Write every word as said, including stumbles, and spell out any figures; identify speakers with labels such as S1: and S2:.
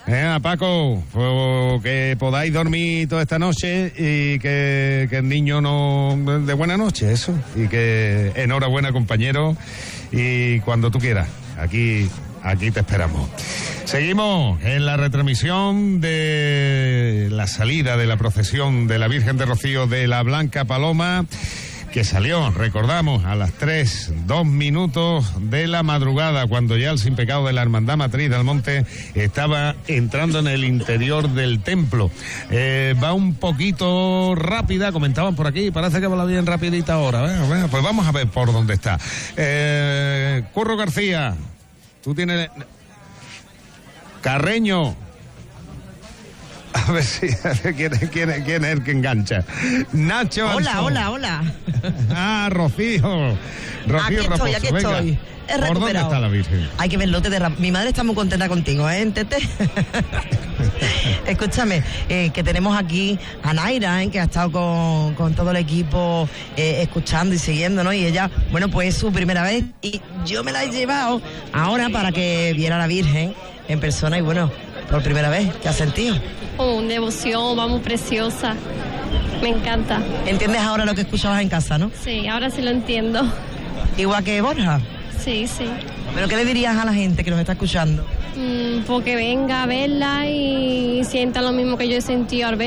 S1: Eh, Paco, pues, que podáis dormir toda esta noche y que, que el niño no... de buena noche, eso. Y que enhorabuena, compañero, y cuando tú quieras, aquí, aquí te esperamos. Seguimos en la retransmisión de la salida de la procesión de la Virgen de Rocío de la Blanca Paloma, que salió, recordamos, a las tres, dos minutos de la madrugada, cuando ya el Sin Pecado de la Hermandad Matriz del Monte estaba entrando en el interior del templo. Eh, va un poquito rápida, comentaban por aquí, parece que va bien rapidita ahora. Bueno, bueno, pues vamos a ver por dónde está. Eh, Curro García, tú tienes... Carreño. A ver si a ver, ¿quién, es, quién, es, quién es el que engancha. Nacho.
S2: Hola,
S1: Anson.
S2: hola, hola.
S1: Ah, Rocío. Rocío
S2: aquí estoy,
S1: Raposo.
S2: aquí
S1: Venga.
S2: estoy. He
S1: ¿Por
S2: recuperado.
S1: dónde está la Virgen?
S2: Hay que verlo. Te derra... Mi madre está muy contenta contigo, ¿eh, Tete? Escúchame, eh, que tenemos aquí a Naira, ¿eh? Que ha estado con, con todo el equipo eh, escuchando y siguiéndonos. Y ella, bueno, pues es su primera vez. Y yo me la he llevado ahora para que viera a la Virgen en persona. Y bueno, por primera vez, ¿qué has sentido?
S3: Oh, devoción, vamos, preciosa. Me encanta.
S2: ¿Entiendes ahora lo que escuchabas en casa, no?
S3: Sí, ahora sí lo entiendo.
S2: Igual que Borja.
S3: Sí, sí.
S2: ¿Pero qué le dirías a la gente que nos está escuchando?
S3: Mm, porque venga a verla y sienta lo mismo que yo he sentido al ver.